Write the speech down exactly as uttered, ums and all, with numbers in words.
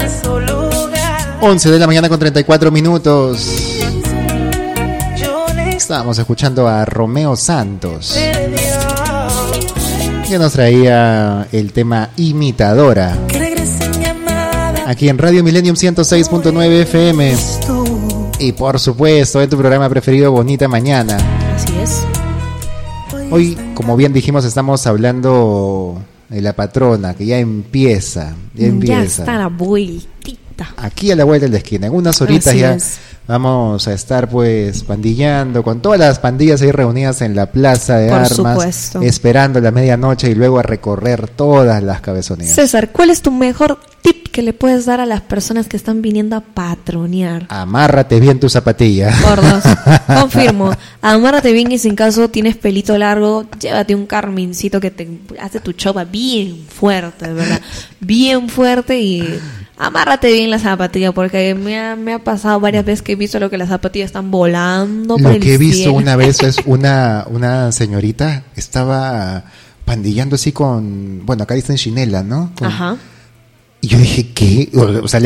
once de la mañana con treinta y cuatro minutos. Estábamos escuchando a Romeo Santos, que nos traía el tema Imitadora, aquí en Radio Millennium ciento seis punto nueve F M. Y por supuesto, en tu programa preferido, Bonita Mañana. Así es. Hoy, como bien dijimos, estamos hablando de la patrona, que ya empieza. Ya empieza. Ya está la vueltita. Aquí a la vuelta de la esquina. En unas horitas Así ya es. vamos a estar pues pandillando con todas las pandillas ahí reunidas en la Plaza de Por Armas, supuesto. esperando la medianoche y luego a recorrer todas las cabezonías. César, ¿cuál es tu mejor tip que le puedes dar a las personas que están viniendo a patronear? Amárrate bien tu zapatilla. Por dos. Confirmo. Amárrate bien y si en caso tienes pelito largo, llévate un carmincito que te hace tu chopa bien fuerte, de verdad. Bien fuerte y amárrate bien la zapatilla, porque me ha, me ha pasado varias veces que he visto lo que las zapatillas están volando por Lo el que he visto cielo. una vez es una, una señorita estaba pandillando así con, bueno, acá dicen chinela, ¿no? Con- Ajá. Y yo dije, ¿qué? O sea,